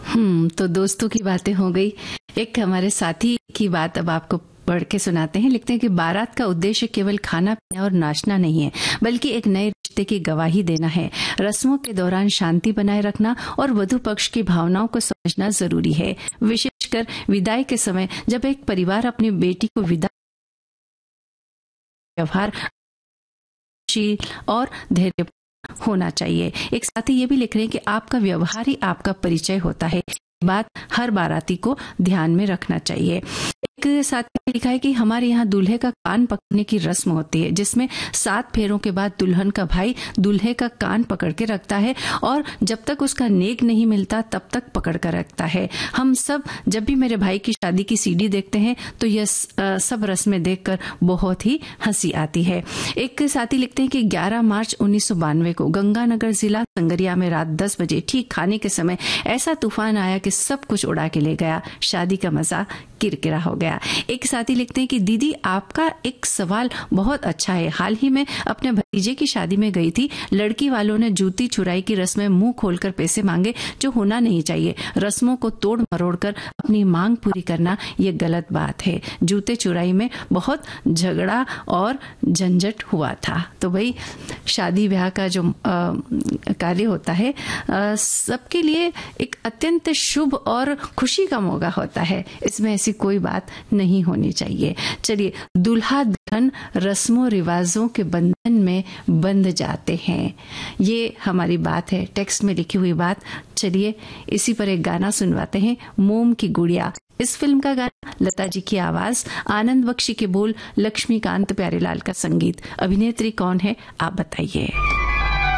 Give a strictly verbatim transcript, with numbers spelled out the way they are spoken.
हम्म तो दोस्तों की बातें हो गई। एक हमारे साथी की बात अब आपको पढ़ के सुनाते हैं। लिखते हैं कि बारात का उद्देश्य केवल खाना पीना और नाचना नहीं है, बल्कि एक नए रिश्ते की गवाही देना है। रस्मों के दौरान शांति बनाए रखना और वधु पक्ष की भावनाओं को समझना जरूरी है, विशेषकर विदाई के समय जब एक परिवार अपनी बेटी को विदा व्यवहार और धैर्य होना चाहिए। एक साथी ये भी लिख रहे हैं कि आपका व्यवहार ही आपका परिचय होता है, बात हर बाराती को ध्यान में रखना चाहिए। एक साथी ने लिखा है कि हमारे यहाँ दूल्हे का कान पकड़ने की रस्म होती है, जिसमें सात फेरों के बाद दुल्हन का भाई दूल्हे का कान पकड़ के रखता है और जब तक उसका नेक नहीं मिलता तब तक पकड़ कर रखता है। हम सब जब भी मेरे भाई की शादी की सीडी देखते हैं तो यह सब रस्में देखकर बहुत ही हंसी आती है। एक साथी लिखते हैं कि ग्यारह मार्च उन्नीस सौ बानवे को गंगानगर जिला संगरिया में रात दस बजे ठीक खाने के समय ऐसा तूफान आया कि सब कुछ उड़ा के ले गया। शादी का मजा किरकिरा हो गया। एक साथी लिखते हैं कि दीदी आपका एक सवाल बहुत अच्छा है। हाल ही में अपने भतीजे की शादी में गई थी। लड़की वालों ने जूती चुराई की रस्म में मुंह खोलकर पैसे मांगे, जो होना नहीं चाहिए। रस्मों को तोड़ मरोड़ कर अपनी मांग पूरी करना ये गलत बात है। जूते चुराई में बहुत झगड़ा और झंझट हुआ था। तो भाई शादी ब्याह का जो कार्य होता है सबके लिए एक अत्यंत शुभ और खुशी का मौका होता है, इसमें ऐसी कोई बात नहीं होनी चाहिए। चलिए, दूल्हा दुल्हन रस्मों रिवाजों के बंधन में बंध जाते हैं, ये हमारी बात है, टेक्स्ट में लिखी हुई बात। चलिए इसी पर एक गाना सुनवाते हैं, मोम की गुड़िया। इस फिल्म का गाना, लता जी की आवाज, आनंद बख्शी के बोल, लक्ष्मीकांत प्यारेलाल का संगीत। अभिनेत्री कौन है आप बताइए।